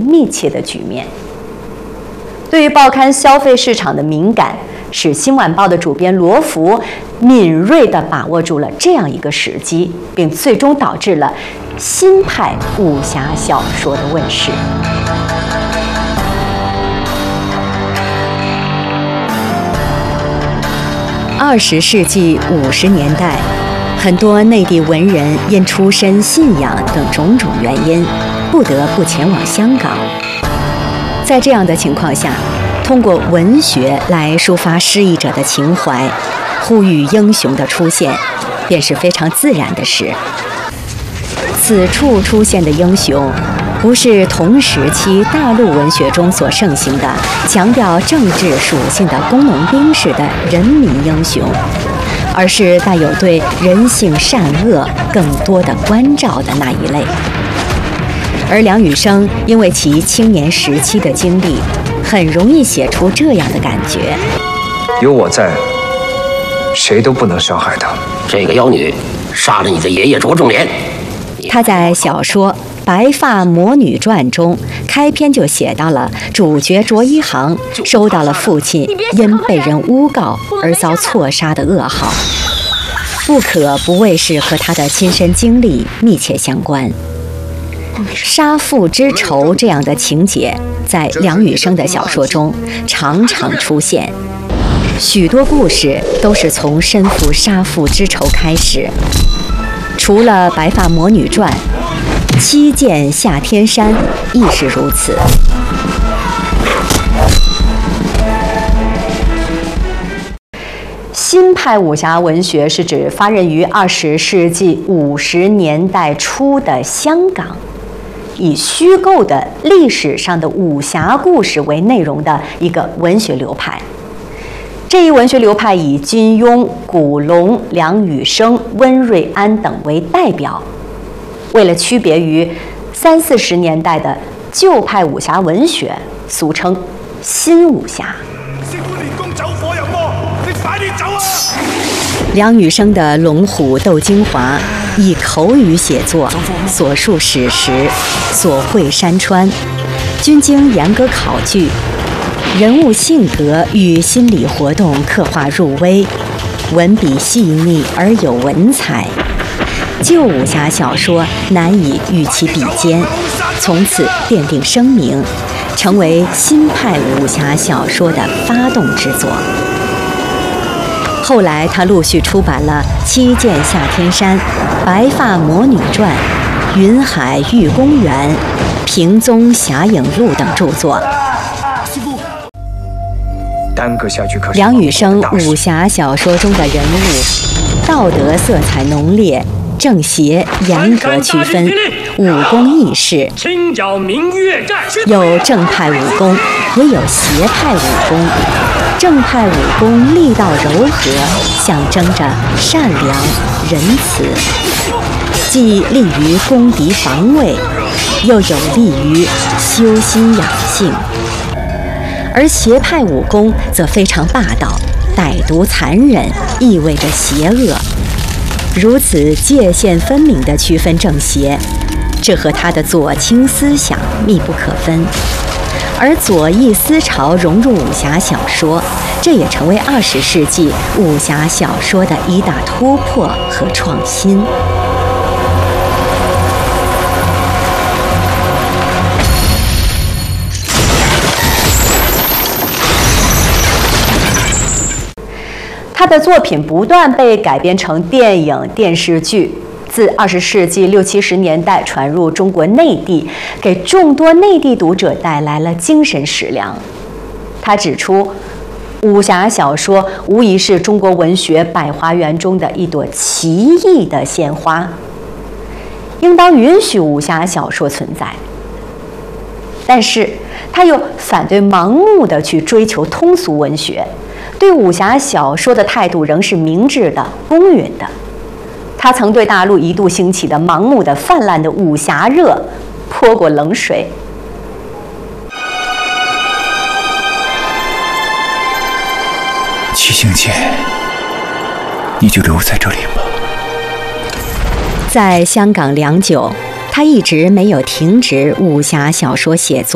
密切的局面。对于报刊消费市场的敏感，使《新晚报》的主编罗福敏锐地把握住了这样一个时机，并最终导致了新派武侠小说的问世。20世纪50年代，很多内地文人因出身、信仰等种种原因，不得不前往香港。在这样的情况下，通过文学来抒发失意者的情怀，呼吁英雄的出现，便是非常自然的事。此处出现的英雄，不是同时期大陆文学中所盛行的强调政治属性的工农兵式的人民英雄，而是带有对人性善恶更多的关照的那一类。而梁羽生因为其青年时期的经历，很容易写出这样的感觉： 有我在，谁都不能伤害他。 这个妖女杀了你的爷爷卓仲廉。 他在小说《白发魔女传》中开篇就写到了主角卓一航收到了父亲因被人诬告而遭错杀的噩耗，不可不谓是和他的亲身经历密切相关。杀父之仇这样的情节在梁羽生的小说中常常出现，许多故事都是从身负杀父之仇开始。除了《白发魔女传》，《七剑下天山》亦是如此。新派武侠文学是指发轫于20世纪50年代初的香港，以虚构的历史上的武侠故事为内容的一个文学流派。这一文学流派以金庸、古龙、梁羽生、温瑞安等为代表。为了区别于30、40年代的旧派武侠文学，俗称新武侠。 師傅練功走火入魔，你快啲走啊！ 梁羽生的《龍虎鬥精華》以口語寫作，所述史實，所繪山川，均經嚴格考據，人物性格與心理活動刻畫入微，文筆細膩而有文采。舊武俠小說難以與其比肩，從此奠定聲名，成為新派武俠小說的發動之作。後來他陸續出版了《七劍下天山》《白髮魔女傳》《雲海玉公園》《平蹤俠影錄》等著作。梁羽生武俠小說中的人物，道德色彩濃烈，正邪嚴格區分，武功義士，有正派武功，也有邪派武功。正派武功力道柔和，象徵着善良、仁慈，既利於攻敵防衛，又有利於修心養性。而邪派武功則非常霸道、歹毒殘忍，意味着邪惡。如此界限分明地區分正邪，這和他的左傾思想密不可分。而左翼思潮融入武俠小說，這也成為20世紀武俠小說的一大突破和創新。他的作品不斷被改編成電影、電視劇，自20世紀60、70年代傳入中國內地，給眾多內地讀者帶來了精神食糧。他指出，武俠小說無疑是中國文學百花園中的一朵奇異的鮮花，應當允許武俠小說存在。但是，他又反對盲目地去追求通俗文學，對武俠小說的態度仍是明智的、公允的。他曾對大陸一度興起的盲目的、泛濫的武俠熱潑過冷水。 七星姐，你就留在这里吧。 在香港良久，他一直没有停止武俠小说写作。